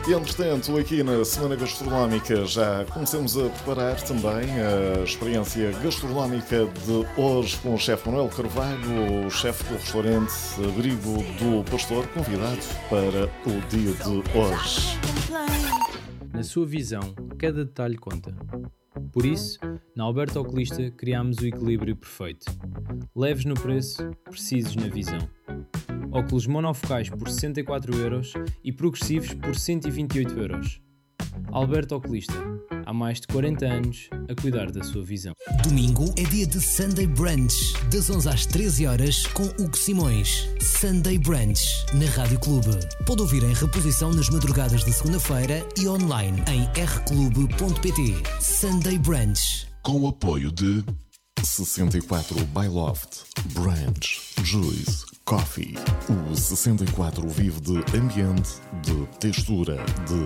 Entretanto, aqui na Semana Gastronómica já começamos a preparar também a experiência gastronómica de hoje com o chefe Manuel Carvalho, o chefe do restaurante Abrigo do Pastor, convidado para o dia de hoje. Na sua visão, cada detalhe conta. Por isso, na Alberto Oculista criámos o equilíbrio perfeito. Leves no preço, precisos na visão. Óculos monofocais por 64€ e progressivos por 128€. Alberto Oculista, há mais de 40 anos a cuidar da sua visão. Domingo é dia de Sunday Brunch, das 11 às 13 horas com Hugo Simões. Sunday Brunch, na Rádio Clube. Pode ouvir em reposição nas madrugadas de segunda-feira e online em rclube.pt. Sunday Brunch. Com o apoio de 64 by Loft, Brunch, Juice, Coffee. O 64 vive de ambiente, de textura, de